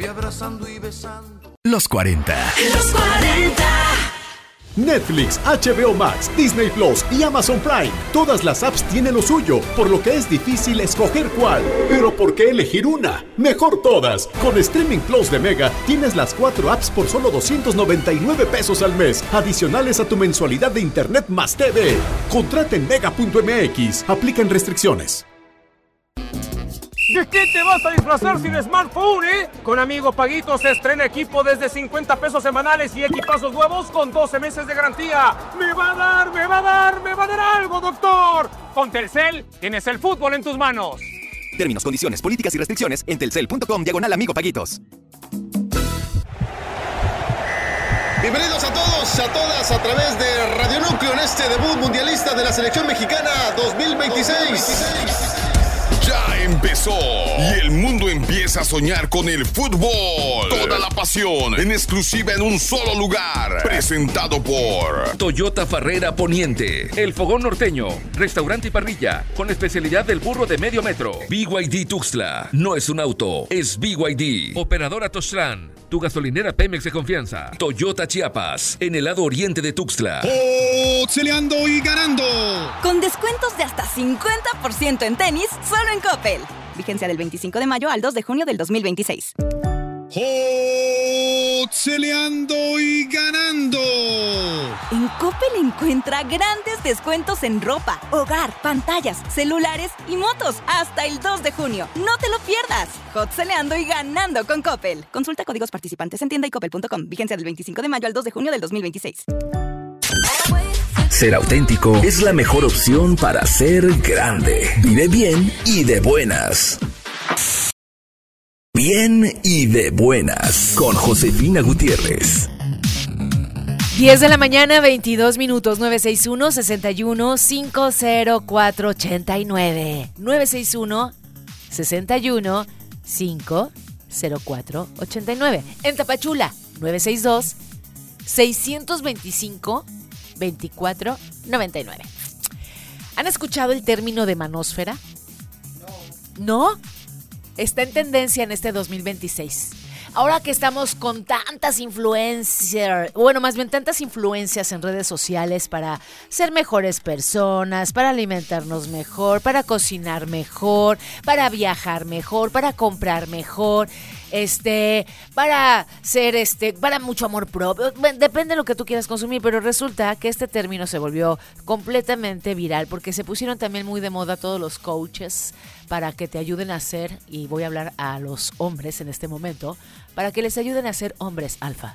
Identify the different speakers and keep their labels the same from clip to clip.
Speaker 1: voy abrazando y besando.
Speaker 2: Los 40.
Speaker 3: Los 40.
Speaker 4: Netflix, HBO Max, Disney Plus y Amazon Prime. Todas las apps tienen lo suyo, por lo que es difícil escoger cuál. Pero ¿por qué elegir una? Mejor todas. Con Streaming Plus de Mega tienes las 4 apps por solo 299 pesos al mes, adicionales a tu mensualidad de internet más TV. Contrata en mega.mx. Aplican restricciones.
Speaker 5: ¿De qué te vas a disfrazar sin smartphone, Con Amigo Paguito se estrena equipo desde 50 pesos semanales y equipazos nuevos con 12 meses de garantía. ¡Me va a dar algo, doctor! Con Telcel tienes el fútbol en tus manos.
Speaker 6: Términos, condiciones, políticas y restricciones en telcel.com/Amigo Paguitos.
Speaker 7: Bienvenidos a todos, a todas, a través de Radio Núcleo en este debut mundialista de la selección mexicana 2026.
Speaker 8: Ya empezó y el mundo empieza a soñar con el fútbol. Toda la pasión en exclusiva en un solo lugar. Presentado por
Speaker 2: Toyota Farrera Poniente, El Fogón Norteño, restaurante y parrilla con especialidad del burro de medio metro. BYD Tuxtla, no es un auto, es BYD. Operadora Tostlán, tu gasolinera Pemex de confianza. Toyota Chiapas, en el lado oriente de Tuxtla.
Speaker 9: Celeando y ganando.
Speaker 10: Con descuentos de hasta 50% en tenis, solo en Coppel. Vigencia del 25 de mayo al 2 de junio del 2026.
Speaker 9: Celeando y ganando.
Speaker 10: En Coppel encuentra grandes descuentos en ropa, hogar, pantallas, celulares y motos hasta el 2 de junio. No te lo pierdas. Celeando y ganando con Coppel. Consulta códigos participantes en tienda y coppel.com. Vigencia del 25 de mayo al 2 de junio del 2026.
Speaker 2: Ser auténtico es la mejor opción para ser grande. Vive bien y de buenas. Bien y de buenas. Con Josefina Gutiérrez.
Speaker 11: 10 de la mañana, 22 minutos, 961-61-50489. 961-61-50489. En Tapachula, 962-625-2499. ¿Han escuchado el término de manósfera? No. ¿No? Está en tendencia en este 2026. Ahora que estamos con tantas influencias en redes sociales para ser mejores personas, para alimentarnos mejor, para cocinar mejor, para viajar mejor, para comprar mejor, para mucho amor propio, depende de lo que tú quieras consumir, pero resulta que este término se volvió completamente viral porque se pusieron también muy de moda todos los coaches para que te ayuden a ser, y voy a hablar a los hombres en este momento, para que les ayuden a ser hombres alfa.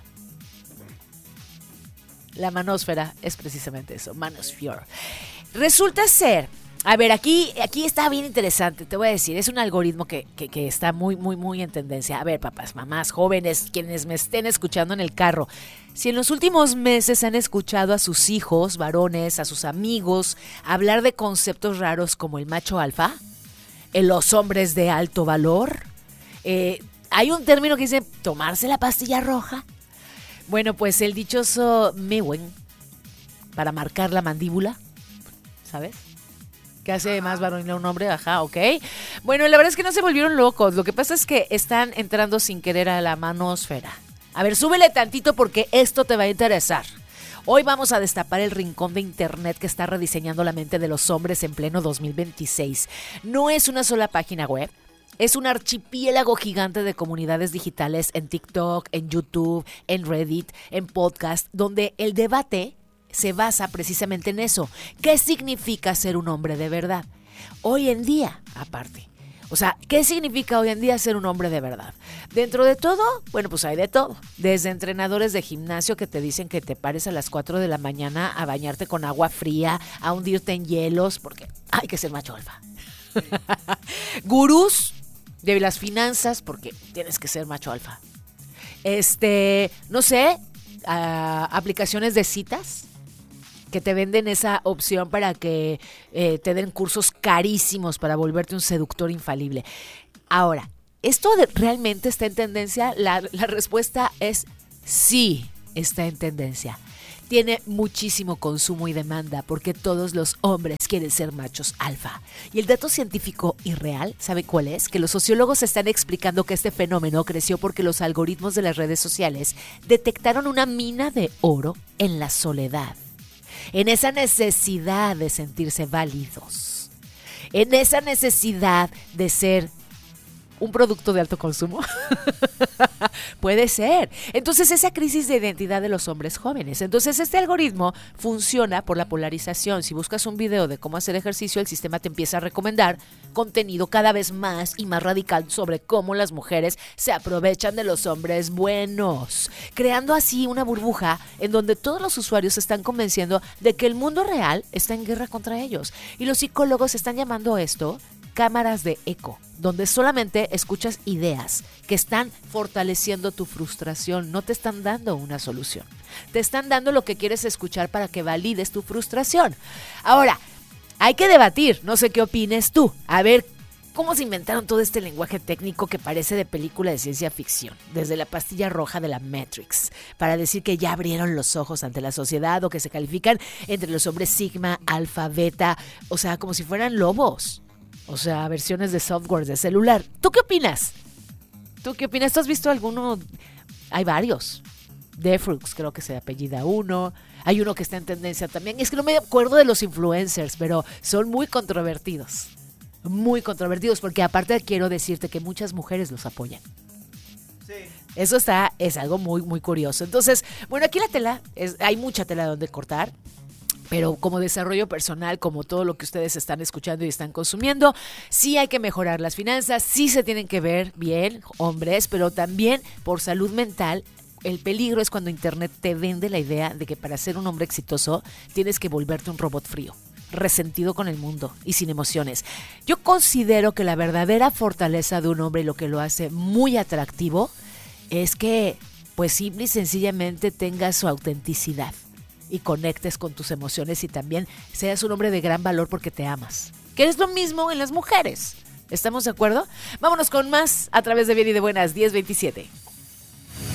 Speaker 11: La manósfera es precisamente eso, manosphere. Resulta ser, a ver, aquí está bien interesante, te voy a decir, es un algoritmo que está muy en tendencia. A ver, papás, mamás, jóvenes, quienes me estén escuchando en el carro, si en los últimos meses han escuchado a sus hijos, varones, a sus amigos, hablar de conceptos raros como el macho alfa, los hombres de alto valor, hay un término que dice tomarse la pastilla roja. Bueno, pues el dichoso Mewen, para marcar la mandíbula, ¿sabes? Que hace más varonil a un hombre, ajá, ok. Bueno, la verdad es que no se volvieron locos, lo que pasa es que están entrando sin querer a la manósfera. A ver, súbele tantito porque esto te va a interesar. Hoy vamos a destapar el rincón de internet que está rediseñando la mente de los hombres en pleno 2026. No es una sola página web. Es un archipiélago gigante de comunidades digitales en TikTok, en YouTube, en Reddit, en podcast, donde el debate se basa precisamente en eso. ¿Qué significa ser un hombre de verdad? Hoy en día, aparte. O sea, ¿qué significa hoy en día ser un hombre de verdad? Dentro de todo, bueno, pues hay de todo. Desde entrenadores de gimnasio que te dicen que te pares a las 4 de la mañana a bañarte con agua fría, a hundirte en hielos, porque hay que ser macho alfa. Gurús de las finanzas, porque tienes que ser macho alfa. No sé, aplicaciones de citas que te venden esa opción para que te den cursos carísimos para volverte un seductor infalible. Ahora, ¿esto realmente está en tendencia? La respuesta es sí, está en tendencia. tiene muchísimo consumo y demanda porque todos los hombres quieren ser machos alfa. Y el dato científico y real, ¿sabe cuál es? Que los sociólogos están explicando que este fenómeno creció porque los algoritmos de las redes sociales detectaron una mina de oro en la soledad, en esa necesidad de sentirse válidos, en esa necesidad de ser un producto de alto consumo. Puede ser. Entonces, esa crisis de identidad de los hombres jóvenes. Entonces, este algoritmo funciona por la polarización. Si buscas un video de cómo hacer ejercicio, el sistema te empieza a recomendar contenido cada vez más y más radical sobre cómo las mujeres se aprovechan de los hombres buenos, creando así una burbuja en donde todos los usuarios se están convenciendo de que el mundo real está en guerra contra ellos. Y los psicólogos están llamando esto cámaras de eco, donde solamente escuchas ideas que están fortaleciendo tu frustración, no te están dando una solución. Te están dando lo que quieres escuchar para que valides tu frustración. Ahora, hay que debatir, no sé qué opines tú. A ver, ¿cómo se inventaron todo este lenguaje técnico que parece de película de ciencia ficción? Desde la pastilla roja de la Matrix, para decir que ya abrieron los ojos ante la sociedad o que se califican entre los hombres sigma, alfa, beta, o sea, como si fueran lobos. O sea, versiones de software de celular. ¿Tú qué opinas? ¿Tú has visto alguno? Hay varios. Defrux creo que se apellida uno. Hay uno que está en tendencia también. Es que no me acuerdo de los influencers, pero son muy controvertidos. Muy controvertidos porque aparte quiero decirte que muchas mujeres los apoyan. Sí. Eso es algo muy, muy curioso. Entonces, bueno, aquí la tela, hay mucha tela donde cortar. Pero como desarrollo personal, como todo lo que ustedes están escuchando y están consumiendo, sí hay que mejorar las finanzas, sí se tienen que ver bien, hombres, pero también por salud mental. El peligro es cuando Internet te vende la idea de que para ser un hombre exitoso tienes que volverte un robot frío, resentido con el mundo y sin emociones. Yo considero que la verdadera fortaleza de un hombre y lo que lo hace muy atractivo es que, pues simple y sencillamente tenga su autenticidad y conectes con tus emociones y también seas un hombre de gran valor porque te amas. Que es lo mismo en las mujeres. ¿Estamos de acuerdo? Vámonos con más a través de Bien y de Buenas 1027.